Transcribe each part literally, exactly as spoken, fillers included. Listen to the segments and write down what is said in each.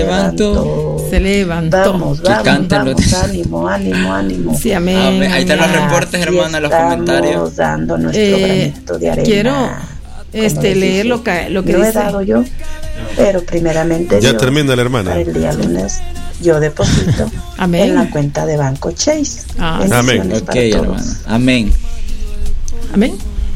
levantó. Se levantó. Vamos, vamos, vamos, ánimo, ánimo, ánimo. Sí, amén. amén. Ahí están los reportes, hermana, los comentarios. Dando nuestro Eh, granito de arena. quiero este leer lo que, lo que Lo he dice. dado yo, pero primeramente Ya Dios, termina la hermana. para el día lunes yo deposito Amén. en la cuenta de Banco Chase. Ah, Bendiciones amén. para Ok, todos. hermana. Amén. Amén.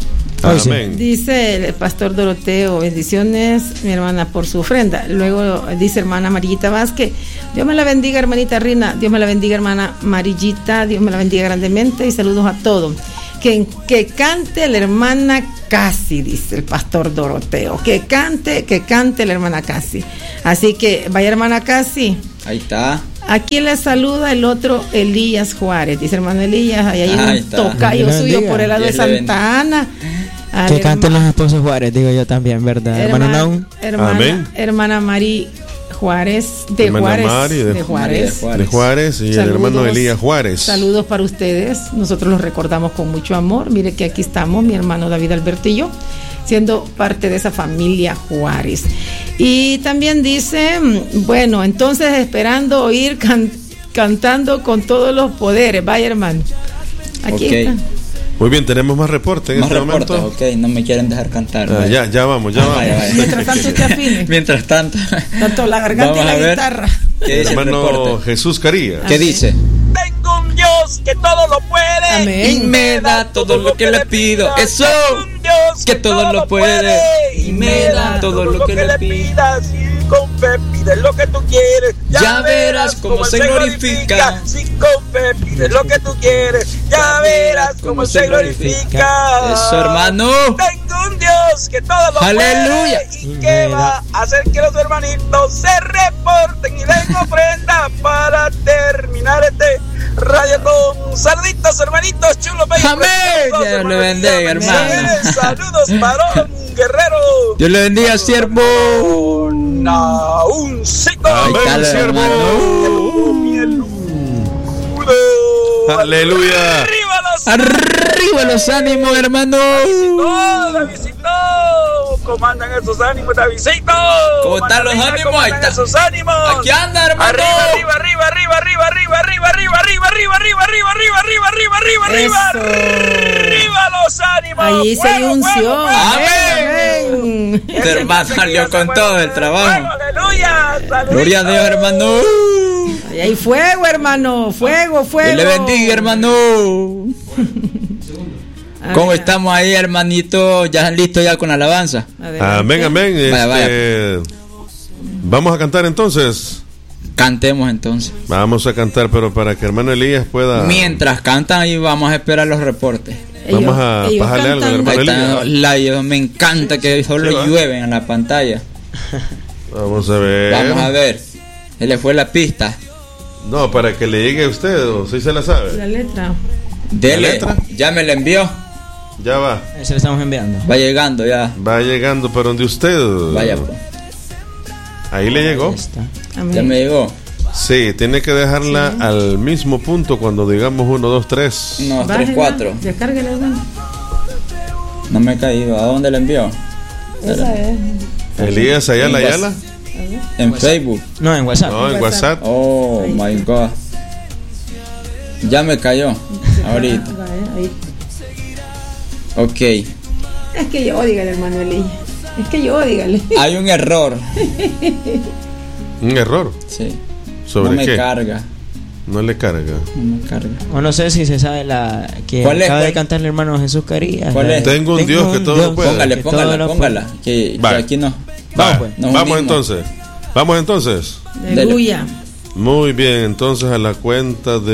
Amén. Dice el pastor Doroteo, bendiciones, mi hermana, por su ofrenda. Luego dice hermana Marillita Vázquez, Dios me la bendiga, hermanita Rina, Dios me la bendiga, hermana Marillita, Dios me la bendiga grandemente y saludos a todos. Que, que cante la hermana Casi, dice el pastor Doroteo, que cante, que cante la hermana Casi. Así que vaya hermana Casi. Ahí está. Aquí le saluda el otro Elías Juárez, dice hermano Elías, ahí hay Ahí un está. tocayo Dios suyo bendiga. por el lado de Dios le Santa Ana. Al Que herma- canten los esposos Juárez, digo yo también, ¿verdad? Hermano Naum. hermana, Amén. hermana Mari Juárez, de Hermana Juárez, Mari, de- de Mari de Juárez. Juárez. De Juárez y el Saludos. hermano Elías Juárez. Saludos para ustedes, nosotros los recordamos con mucho amor. Mire que aquí estamos, mi hermano David Albertillo, siendo parte de esa familia Juárez. Y también dice, bueno, entonces esperando oír can- cantando con todos los poderes. Vaya hermano. Aquí Ok. está. Muy bien, tenemos más reportes en Más este reportes, momento. ok, no me quieren dejar cantar. Ah, vaya. ya, ya vamos, ya Ah, vamos. vaya, vaya. Mientras tanto te afines. Mientras tanto. Tanto la garganta Vamos y la a ver. guitarra. ¿Qué dice el Hermano reporte? Jesús Carías. ¿Qué dice? Tengo un Dios que todo lo puede. Amén. Y me da todo lo que le pido. Eso. Tengo un Dios Que todo lo puede. y me da todo lo que le pidas. Y con fe pides lo que tú quieres. Ya verás cómo se glorifica. Si con fe pides lo que tú quieres. Ya verás cómo se glorifica. Eso, hermano. Tengo un Dios que todo lo Aleluya. puede y que va a hacer que los hermanitos se reporten y den ofrenda para terminar este radio con saluditos, hermanitos chulos, bellos, Amén. preciosos, Dios le hermanos, bendiga, bendiciones, hermano. Saludos, varón guerrero. Dios le bendiga, siervo. Nauncito. Ahí está el siervo. hermano. Aleluya. Arriba los Arriba los ánimos, hermano. Davidcito, Davidcito. ¿Cómo andan esos ánimos, Davidcito? ¿Cómo están los andan, ánimos? ¿Cómo Ahí andan está. esos ánimos? Aquí anda, hermano. Arriba, arriba, arriba, arriba, arriba, arriba, arriba, arriba, arriba, arriba, arriba, arriba, arriba, arriba, arriba, arriba, arriba, Eso. arriba los ánimos. Allí se Fuego, unció. fuego, fuego. Amén. Este hermano salió con todo el trabajo. Aleluya. Saluditos. Gloria a Dios, hermano. Ahí hay fuego, hermano. Fuego, fuego. Dios le bendiga, hermano. ¿Cómo estamos ahí, hermanito? ¿Ya están listos ya con la alabanza? Amén, amén. Vaya, vaya. Este, vamos a cantar entonces. Cantemos entonces. Vamos a cantar, pero para que hermano Elías pueda. Mientras cantan ahí vamos a esperar los reportes. Vamos a ellos bajarle algo, cantan- hermano Ahí están Elías. los live, me encanta que solo Sí, va. llueven en la pantalla. Vamos a ver. Vamos a ver. Se le fue la pista. No, para que le llegue a usted, o si se la sabe. La letra. Dele, ¿La letra? ya me la envió. Ya va. Se lo estamos enviando. Va llegando ya. Va llegando para donde usted. Vaya, pues. Ahí le llegó. Ahí está. Amén. Ya me llegó. Sí, tiene que dejarla al mismo punto cuando digamos uno, dos, tres. uno, dos, tres, Bájela, cuatro. Descárguela, hermano. No me he caído. ¿A dónde la envió? Esa es. Elías Ayala En Ayala. En Facebook. No, en WhatsApp. No, en WhatsApp. Oh Ahí my god. Ya me cayó. Ahorita. Ahí. Ok. Es que yo, dígale, hermano Elías. Es que yo, dígale. Hay un error. Un error. Sí. ¿Sobre no me qué? carga. No le carga. No me carga. O no sé si se sabe la que ¿Cuál es? acaba de ¿Cuál? cantar el hermano Jesús Carías. ¿Cuál La es? de- Tengo un Dios que todo lo puede. Póngale, que póngala, todo lo póngala. puede. Que, que Vale. aquí no. Va, Vamos, pues. Nos vamos unimos. entonces. Vamos entonces. Aleluya. Muy bien, entonces a la cuenta de